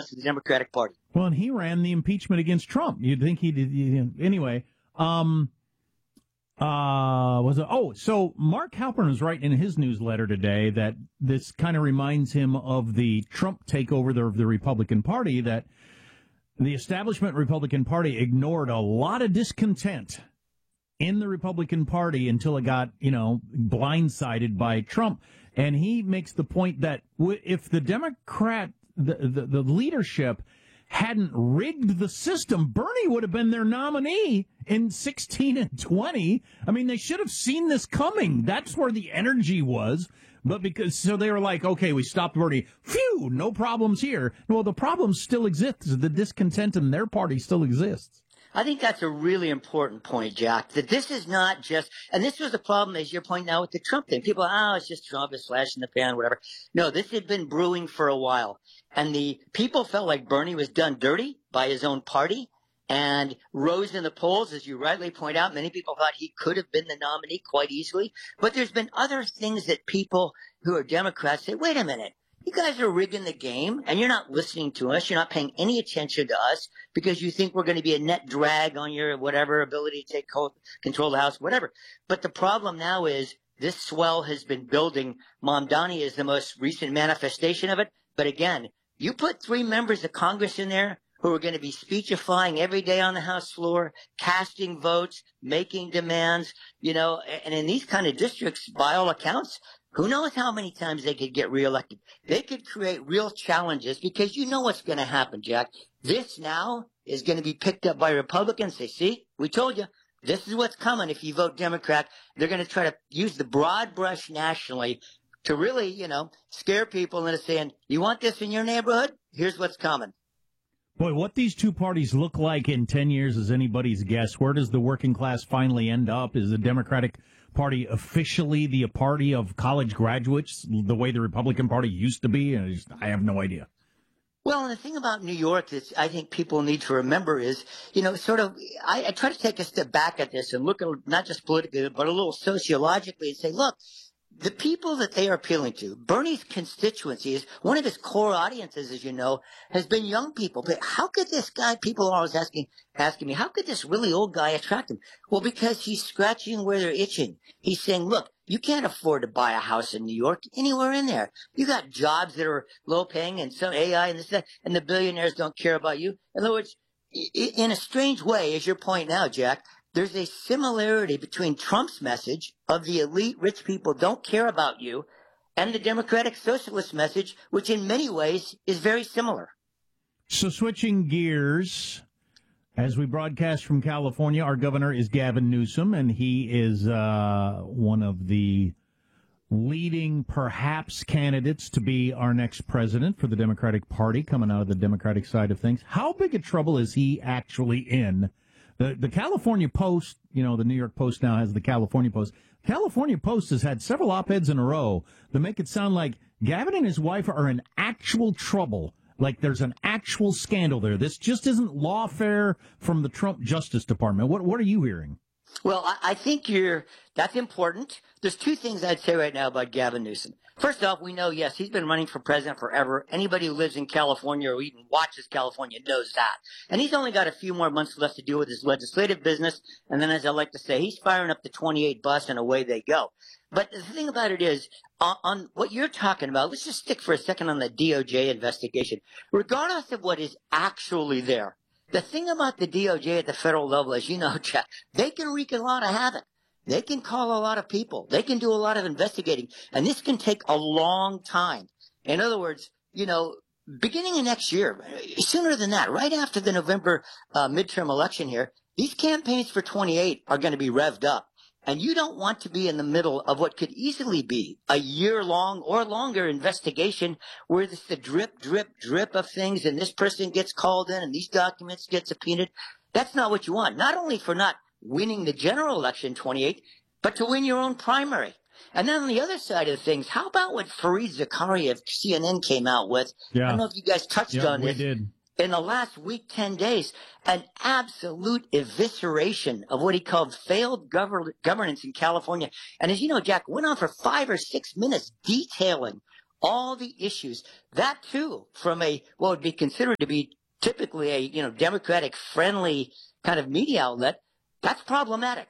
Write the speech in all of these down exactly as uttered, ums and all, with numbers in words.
challenge to the Democratic Party. Well, and he ran the impeachment against Trump. You'd think he did. You, anyway, um, uh, was it? Oh, so Mark Halpern was writing in his newsletter today that this kind of reminds him of the Trump takeover of the Republican Party, that the establishment Republican Party ignored a lot of discontent in the Republican Party until it got, you know, blindsided by Trump. And he makes the point that w- if the Democrat, the, the, the leadership hadn't rigged the system, Bernie would have been their nominee in sixteen and twenty. I mean, they should have seen this coming. That's where the energy was. But because, so they were like, okay, we stopped Bernie. Phew, no problems here. Well, the problems still exist. The discontent in their party still exists. I think that's a really important point, Jack, that this is not just, and this was the problem, as you're pointing out, with the Trump thing. People, oh, it's just Trump, it's flash in the pan, whatever. No, this had been brewing for a while. And the people felt like Bernie was done dirty by his own party and rose in the polls. As you rightly point out, many people thought he could have been the nominee quite easily. But there's been other things that people who are Democrats say, wait a minute. You guys are rigging the game, and you're not listening to us. You're not paying any attention to us because you think we're going to be a net drag on your whatever ability to take control of the House, whatever. But the problem now is this swell has been building. Mamdani is the most recent manifestation of it. But again, you put three members of Congress in there who are going to be speechifying every day on the House floor, casting votes, making demands, you know, and in these kind of districts, by all accounts, who knows how many times they could get reelected? They could create real challenges because you know what's going to happen, Jack. This now is going to be picked up by Republicans. They see, we told you, this is what's coming if you vote Democrat. They're going to try to use the broad brush nationally to really, you know, scare people into saying, you want this in your neighborhood? Here's what's coming. Boy, what these two parties look like in ten years is anybody's guess. Where does the working class finally end up? Is the Democratic Party officially the party of college graduates, the way the Republican Party used to be? I, just, I have no idea. Well, and the thing about New York that I think people need to remember is, you know, sort of, I, I try to take a step back at this and look at not just politically, but a little sociologically and say, look, the people that they are appealing to, Bernie's constituencies, one of his core audiences, as you know, has been young people. But how could this guy, people are always asking, asking me, how could this really old guy attract them? Well, because he's scratching where they're itching. He's saying, look, you can't afford to buy a house in New York, anywhere in there. You got jobs that are low paying and some A I and this, that, and the billionaires don't care about you. In other words, in a strange way, as your point now, Jack, there's a similarity between Trump's message of the elite rich people don't care about you and the Democratic Socialist message, which in many ways is very similar. So switching gears, as we broadcast from California, our governor is Gavin Newsom, and he is uh, one of the leading, perhaps, candidates to be our next president for the Democratic Party, coming out of the Democratic side of things. How big a trouble is he actually in? The the California Post, you know, the New York Post now has the California Post. California Post has had several op-eds in a row that make it sound like Gavin and his wife are in actual trouble. Like there's an actual scandal there. This just isn't lawfare from the Trump Justice Department. What what are you hearing? Well, I, I think you're, that's important. There's two things I'd say right now about Gavin Newsom. First off, we know, yes, he's been running for president forever. Anybody who lives in California or even watches California knows that. And he's only got a few more months left to deal with his legislative business. And then, as I like to say, he's firing up the twenty-eight bus and away they go. But the thing about it is, on, on what you're talking about, let's just stick for a second on the D O J investigation. Regardless of what is actually there, the thing about the D O J at the federal level, as you know, Jack, they can wreak a lot of havoc. They can call a lot of people. They can do a lot of investigating. And this can take a long time. In other words, you know, beginning of next year, sooner than that, right after the November uh, midterm election here, these campaigns for twenty-eight are going to be revved up. And you don't want to be in the middle of what could easily be a year-long or longer investigation where it's the drip, drip, drip of things and this person gets called in and these documents get subpoenaed. That's not what you want. Not only for not winning the general election in twenty-eight, but to win your own primary. And then on the other side of things, how about what Fareed Zakaria of C N N came out with? Yeah. I don't know if you guys touched yeah, on we this. Did. In the last week, ten days, an absolute evisceration of what he called failed gover- governance in California. And as you know, Jack, went on for five or six minutes detailing all the issues. That too, from a what would be considered to be typically a you know Democratic friendly kind of media outlet, that's problematic.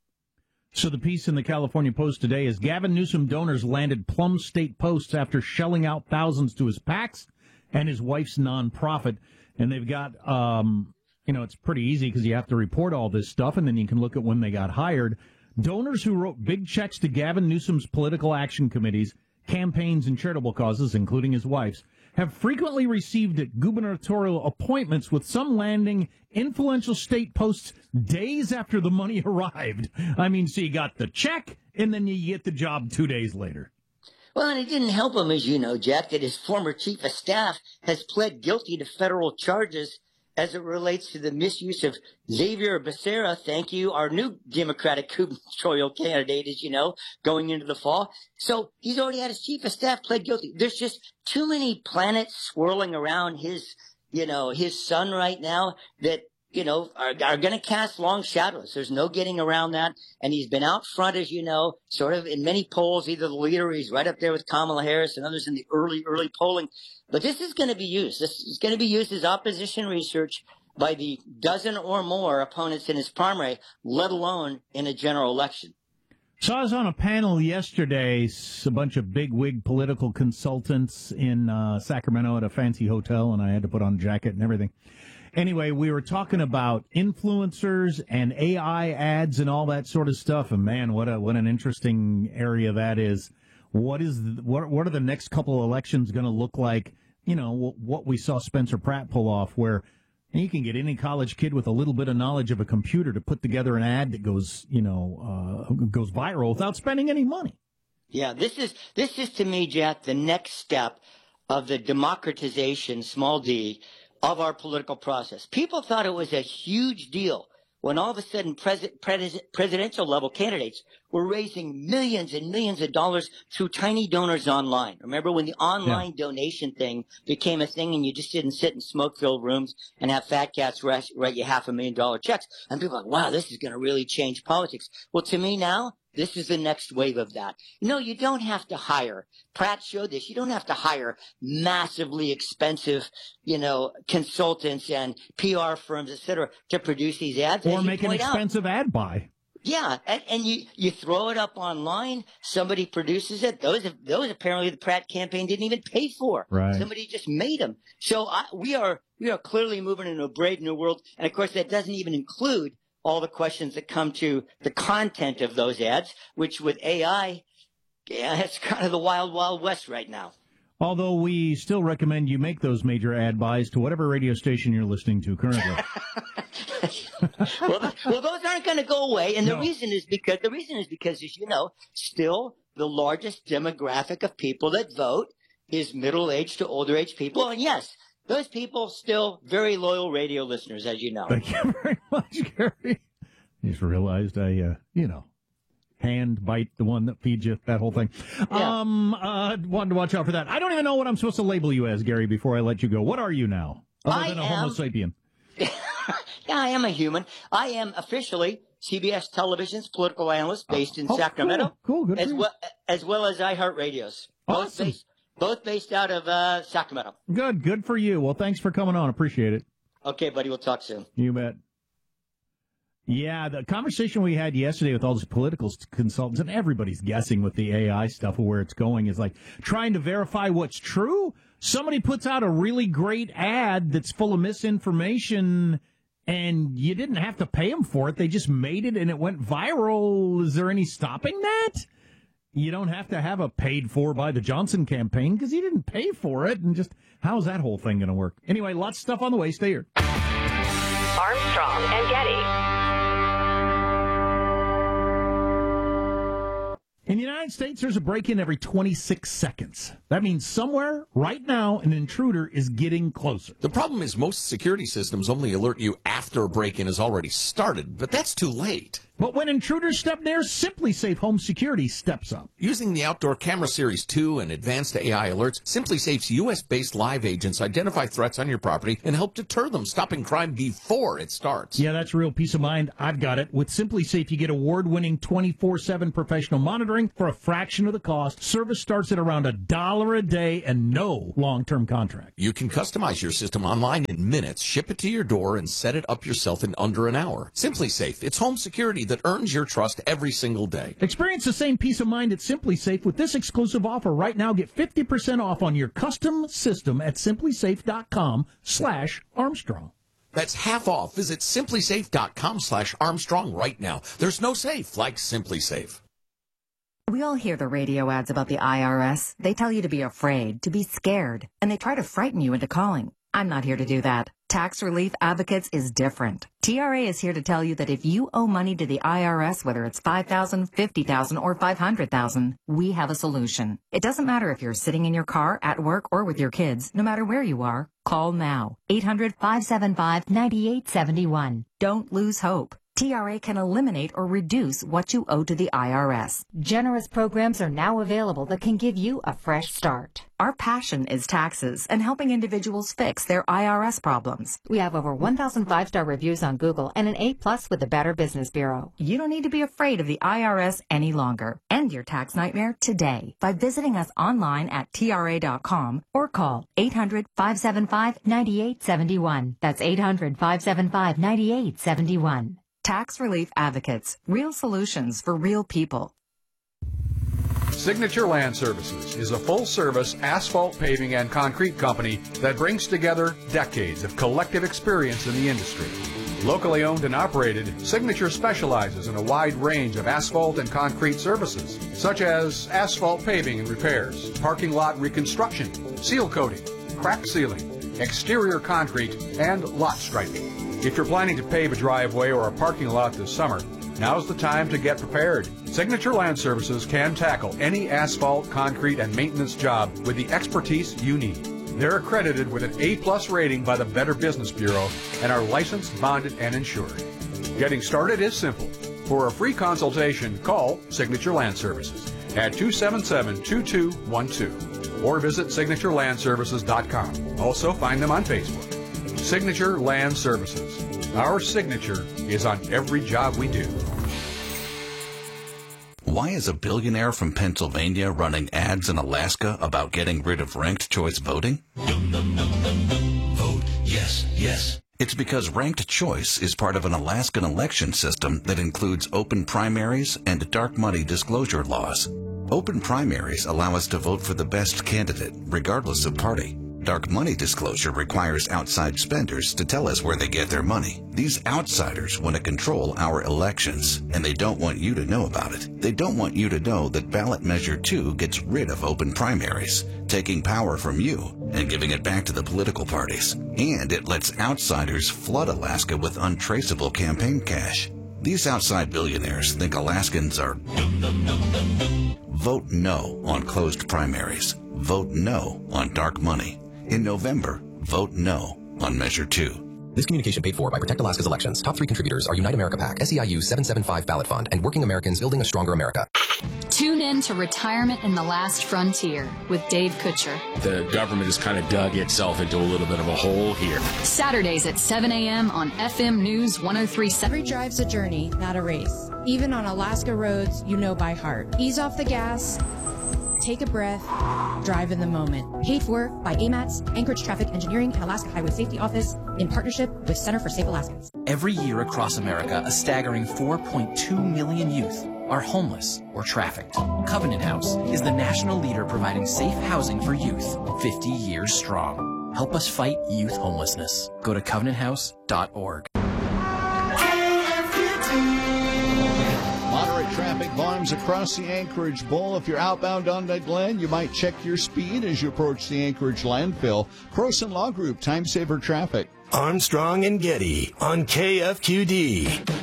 So the piece in the California Post today is Gavin Newsom donors landed Plum State posts after shelling out thousands to his PACs and his wife's nonprofit. And they've got, um, you know, it's pretty easy because you have to report all this stuff, and then you can look at when they got hired. Donors who wrote big checks to Gavin Newsom's political action committees, campaigns, and charitable causes, including his wife's, have frequently received gubernatorial appointments, with some landing influential state posts days after the money arrived. I mean, so you got the check, and then you get the job two days later. Well, and it didn't help him, as you know, Jack, that his former chief of staff has pled guilty to federal charges as it relates to the misuse of Xavier Becerra, thank you, our new Democratic gubernatorial candidate, as you know, going into the fall. So he's already had his chief of staff pled guilty. There's just too many planets swirling around his, you know, his sun right now that, you know, are, are going to cast long shadows. There's no getting around that. And he's been out front, as you know, sort of in many polls, either the leader, he's right up there with Kamala Harris and others in the early, early polling. But this is going to be used. This is going to be used as opposition research by the dozen or more opponents in his primary, let alone in a general election. So I was on a panel yesterday, a bunch of big-wig political consultants in uh, Sacramento at a fancy hotel, and I had to put on a jacket and everything. Anyway, we were talking about influencers and A I ads and all that sort of stuff, and man, what a what an interesting area that is. What is the, what what are the next couple of elections going to look like? You know, what we saw Spencer Pratt pull off, where you can get any college kid with a little bit of knowledge of a computer to put together an ad that goes, you know, uh, goes viral without spending any money. Yeah, this is this is to me, Jack, the next step of the democratization, small d, of our political process. People thought it was a huge deal when all of a sudden pres- pres- presidential level candidates were raising millions and millions of dollars through tiny donors online. Remember when the online yeah. donation thing became a thing and you just didn't sit in smoke-filled rooms and have fat cats write, write you half a million dollar checks? And people are like, wow, this is going to really change politics. Well, to me now, this is the next wave of that. No, you don't have to hire. Pratt showed this. You don't have to hire massively expensive, you know, consultants and P R firms, et cetera, to produce these ads. Or make an expensive out. ad buy. Yeah, and, and you, you throw it up online. Somebody produces it. Those those apparently the Pratt campaign didn't even pay for. Right. Somebody just made them. So I, we are we are clearly moving into a brave new world. And of course, that doesn't even include all the questions that come to the content of those ads, which with A I, yeah, it's kind of the wild, wild west right now. Although we still recommend you make those major ad buys to whatever radio station you're listening to currently. well, well, those aren't going to go away, and the no. reason is because the reason is because, as you know, still the largest demographic of people that vote is middle-aged to older-aged people, and yes, those people still very loyal radio listeners, as you know. Thank you very much, Gary. I just realized I, uh, you know, hand bite the one that feeds you, that whole thing. Yeah. Um, uh, wanted to watch out for that. I don't even know what I'm supposed to label you as, Gary, before I let you go. What are you now? Other I than a am, Homo sapien. Yeah, I am a human. I am officially C B S Television's political analyst based in oh, Sacramento. Cool, cool. Good as for you. well as well as iHeartRadio's. Both Awesome. based, both based out of uh, Sacramento. Good, good for you. Well, thanks for coming on. Appreciate it. Okay, buddy. We'll talk soon. You bet. Yeah, the conversation we had yesterday with all these political consultants, and everybody's guessing with the A I stuff of where it's going, is like trying to verify what's true. Somebody puts out a really great ad that's full of misinformation, and you didn't have to pay them for it. They just made it, and it went viral. Is there any stopping that? You don't have to have a paid for by the Johnson campaign because you didn't pay for it. And just how's that whole thing going to work? Anyway, lots of stuff on the way. Stay here. Armstrong and Getty. In the United States, there's a break-in every twenty-six seconds. That means somewhere, right now, an intruder is getting closer. The problem is most security systems only alert you after a break-in has already started, but that's too late. But when intruders step near, Simply Safe Home Security steps up. Using the Outdoor Camera Series two and advanced A I alerts, Simply Safe's U S-based live agents identify threats on your property and help deter them, stopping crime before it starts. Yeah, that's real peace of mind. I've got it. With Simply Safe, you get award-winning twenty-four seven professional monitoring for a fraction of the cost. Service starts at around a dollar a day and no long-term contract. You can customize your system online in minutes, ship it to your door, and set it up yourself in under an hour. Simply Safe. It's home security that earns your trust every single day. Experience the same peace of mind at Simply Safe with this exclusive offer. Right now, get fifty percent off on your custom system at simplysafe.com slash Armstrong. That's half off. Visit simplysafe.com slash Armstrong right now. There's no safe like Simply Safe. We all hear the radio ads about the I R S. They tell you to be afraid, to be scared, and they try to frighten you into calling. I'm not here to do that. Tax Relief Advocates is different. T R A is here to tell you that if you owe money to the I R S, whether it's five thousand dollars, fifty thousand dollars, or five hundred thousand dollars, we have a solution. It doesn't matter if you're sitting in your car, at work, or with your kids. No matter where you are, call now. eight hundred, five seven five, nine eight seven one. Don't lose hope. T R A can eliminate or reduce what you owe to the I R S. Generous programs are now available that can give you a fresh start. Our passion is taxes and helping individuals fix their I R S problems. We have over one thousand five-star reviews on Google and an A plus with the Better Business Bureau. You don't need to be afraid of the I R S any longer. End your tax nightmare today by visiting us online at T R A dot com or call eight hundred, five seven five, nine eight seven one. That's eight hundred, five seven five, nine eight seven one. Tax Relief Advocates. Real solutions for real people. Signature Land Services is a full-service asphalt paving and concrete company that brings together decades of collective experience in the industry. Locally owned and operated, Signature specializes in a wide range of asphalt and concrete services, such as asphalt paving and repairs, parking lot reconstruction, seal coating, crack sealing, exterior concrete, and lot striping. If you're planning to pave a driveway or a parking lot this summer, now's the time to get prepared. Signature Land Services can tackle any asphalt, concrete, and maintenance job with the expertise you need. They're accredited with an A plus rating by the Better Business Bureau and are licensed, bonded, and insured. Getting started is simple. For a free consultation, call Signature Land Services at two seven seven, two two one two or visit signature land services dot com. Also find them on Facebook. Signature Land Services. Our signature is on every job we do. Why is a billionaire from Pennsylvania running ads in Alaska about getting rid of ranked choice voting? Num, num, num, num, num. Vote yes, yes. It's because ranked choice is part of an Alaskan election system that includes open primaries and dark money disclosure laws. Open primaries allow us to vote for the best candidate, regardless of party. Dark money disclosure requires outside spenders to tell us where they get their money. These outsiders want to control our elections, and they don't want you to know about it. They don't want you to know that Ballot Measure two gets rid of open primaries, taking power from you and giving it back to the political parties. And it lets outsiders flood Alaska with untraceable campaign cash. These outside billionaires think Alaskans are... Num, num, num, num, num. Vote no on closed primaries. Vote no on dark money. In November, vote no on Measure two. This communication paid for by Protect Alaska's Elections. Top three contributors are Unite America PAC, S E I U seven seven five Ballot Fund, and Working Americans Building a Stronger America. Tune in to Retirement in the Last Frontier with Dave Kutcher. The government has kind of dug itself into a little bit of a hole here. Saturdays at seven a.m. on F M News one oh three point seven. Every drive's a journey, not a race. Even on Alaska roads you know by heart. Ease off the gas. Take a breath, drive in the moment. Paid for by A MATS, Anchorage Traffic Engineering, and Alaska Highway Safety Office in partnership with Center for Safe Alaskans. Every year across America, a staggering four point two million youth are homeless or trafficked. Covenant House is the national leader providing safe housing for youth, fifty years strong. Help us fight youth homelessness. Go to covenant house dot org. Traffic volumes across the Anchorage Bowl. If you're outbound on the Glen, you might check your speed as you approach the Anchorage landfill. Croson Law Group, time saver traffic. Armstrong and Getty on K F Q D.